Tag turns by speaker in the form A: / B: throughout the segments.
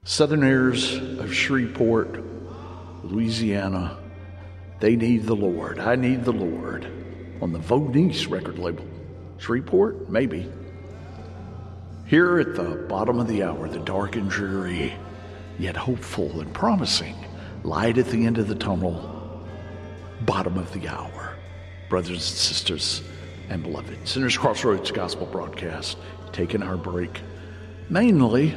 A: Southerners of Shreveport, Louisiana, they need the Lord. I need the Lord on the Vonice record label. Shreveport? Maybe. Here at the bottom of the hour, the dark and dreary, yet hopeful and promising light at the end of the tunnel, bottom of the hour. Brothers and sisters and beloved, Sinners Crossroads Gospel Broadcast, taking our break mainly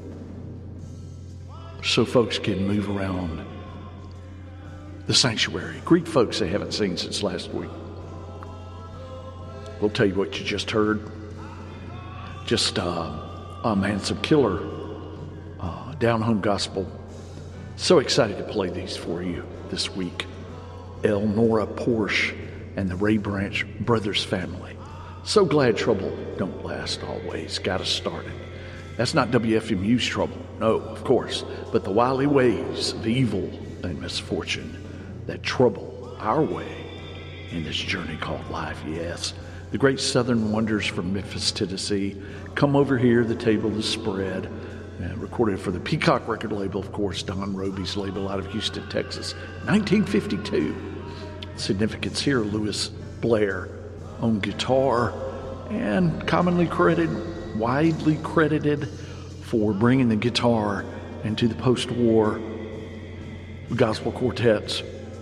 A: so folks can move around the sanctuary, greet folks they haven't seen since last week. We'll tell you what you just heard. Just some killer down-home gospel. So excited to play these for you this week. Elnora Porsche and the Ray Branch Brothers family. So glad trouble don't last always. Got us started. That's not WFMU's trouble, no, of course, but the wily ways of evil and misfortune that trouble our way in this journey called life, yes. The great Southern wonders from Memphis, Tennessee, come over here, the table is spread, recorded for the Peacock record label, of course, Don Roby's label out of Houston, Texas, 1952. Significance here, Lewis Blair on guitar, and widely credited for bringing the guitar into the post-war gospel quartets.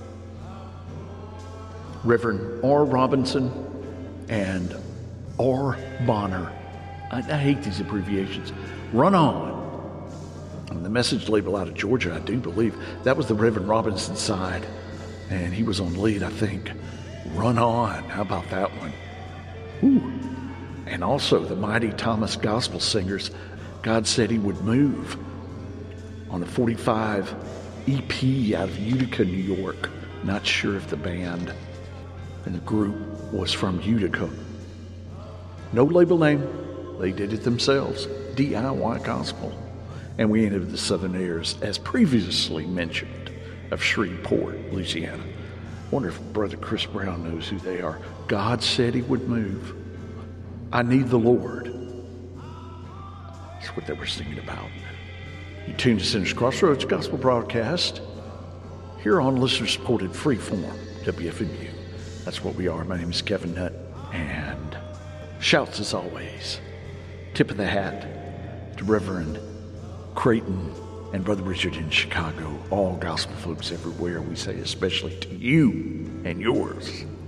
A: Reverend R. Robinson and R. Bonner. I hate these abbreviations. Run On the Message label out of Georgia, I do believe. That was the Reverend Robinson side, and he was on lead, I think. Run On. How about that one? Ooh. And also the Mighty Thomas Gospel Singers, God Said He Would Move, on a 45 EP out of Utica, New York. Not sure if the band and the group was from Utica. No label name. They did it themselves. DIY Gospel. And we ended with the Southerners, as previously mentioned, of Shreveport, Louisiana. Wonder if Brother Chris Brown knows who they are. God Said He Would Move. I need the Lord. That's what they were singing about. You tune to Sinners Crossroads Gospel Broadcast here on listener-supported freeform WFMU. That's what we are. My name is Kevin Nutt. And shouts as always. Tip of the hat to Reverend Creighton and Brother Richard in Chicago. All gospel folks everywhere. We say especially to you and yours.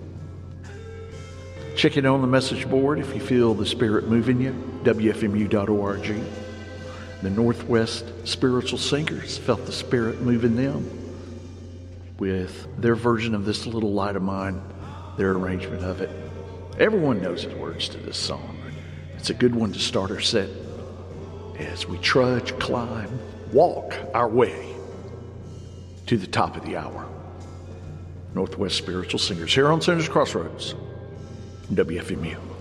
A: Check it on the message board if you feel the Spirit moving you, WFMU.org. The Northwest Spiritual Singers felt the Spirit moving them with their version of This Little Light of Mine, their arrangement of it. Everyone knows the words to this song. It's a good one to start our set as we trudge, climb, walk our way to the top of the hour. Northwest Spiritual Singers here on Sinners Crossroads. WFMU.